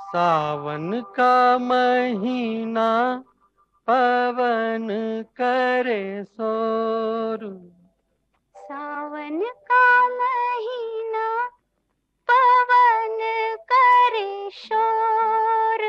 सावन का महीना पवन करे शोर। सावन का महीना पवन करे शोर।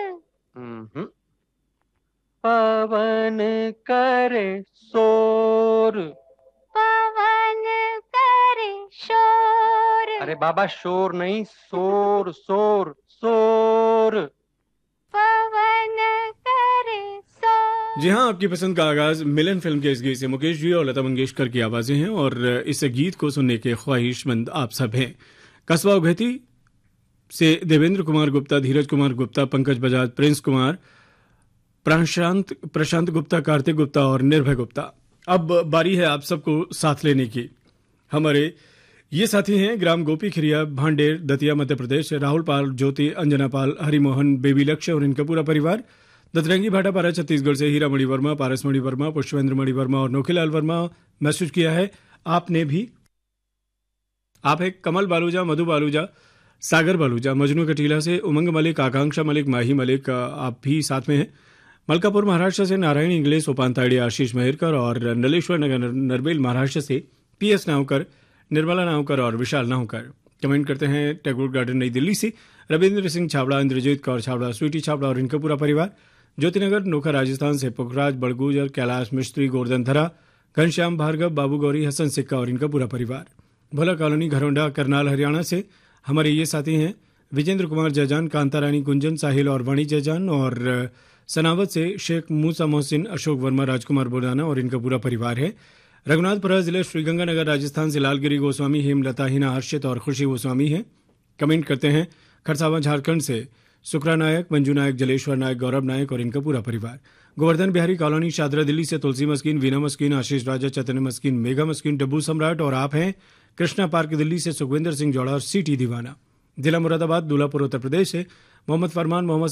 पवन करे शोर। पवन करे शोर। अरे बाबा शोर नहीं, शोर शोर शोर। पवन करे शोर। जी हाँ, आपकी पसंद का आगाज मिलन फिल्म के इस गीत से मुकेश जी और लता मंगेशकर की आवाजें हैं और इस गीत को सुनने के ख्वाहिशमंद आप सब हैं। कस्बा उघेती से देवेंद्र कुमार गुप्ता, धीरज कुमार गुप्ता, पंकज बजाज, प्रिंस कुमार, प्रशांत गुप्ता, कार्तिक गुप्ता और निर्भय गुप्ता। अब बारी है आप सबको साथ लेने की। हमारे ये साथी हैं ग्राम गोपी खिरिया, भांडेर, दतिया, मध्य प्रदेश, राहुल पाल, ज्योति, अंजना पाल, हरिमोहन, बेबी लक्ष्य और इनका पूरा परिवार। दतरंगी भाटापारा छत्तीसगढ़ से हीरा मणि वर्मा, पारस मणि वर्मा, पुष्पेंद्र मणि वर्मा और नोखीलाल वर्मा मैसेज किया है आपने भी। आप है कमल बालूजा, मधु बालूजा, सागर बालूजा, मजनू कटीला से उमंग मलिक, आकांक्षा मलिक, माही मलिक, आप भी साथ में हैं। मलकापुर महाराष्ट्र से नारायण इंग्ले, सोपान ताड़ी, आशीष मेहरकर और नलेश्वर नगर नरबेल महाराष्ट्र से पीएस नावकर, निर्मला नावकर और विशाल नावकर। कमेंट करते हैं टैगोर गार्डन नई दिल्ली से रविंद्र सिंह छाबड़ा, इंद्रजीत कौर छाबड़ा, स्वीटी छाबड़ा और इनका पूरा परिवार। ज्योतिनगर नोखा राजस्थान से पुखराज बड़गुजर, कैलाश मिस्त्री, गोवर्धन धरा, घनश्याम भार्गव, बाबू गौरी, हसन सिक्का और इनका पूरा परिवार। भोला कॉलोनी घरोंडा, करनाल हरियाणा से हमारे ये साथी हैं विजेंद्र कुमार जैजान, कांतारानी कुंजन, साहिल और वाणी जैजान और सनावत से शेख मूसा मोहसिन, अशोक वर्मा, राजकुमार बुराना और इनका पूरा परिवार है। रघुनाथपुरा जिले श्रीगंगानगर राजस्थान से लालगिरी गोस्वामी, हेमलता, हिना, हर्षित और खुशी गोस्वामी हैं। कमेंट करते हैं खरसावा झारखंड से सुकरा नायक, मंजू नायक, जलेश्वर नायक, गौरव नायक और इनका पूरा परिवार। गोवर्धन बिहारी कॉलोनी शादरा दिल्ली से तुलसी मस्कीन, वीना मस्कीन, आशीष राजा, चैतन्य मस्कीन, मेघा मस्कीन, डब्बू सम्राट और आप हैं कृष्णा पार्क दिल्ली से सुखविंदर सिंह जौड़ा और सीटी दीवाना। जिला मुरादाबाद दूल्हापुर उत्तर प्रदेश से मोहम्मद फरमान, मोहम्मद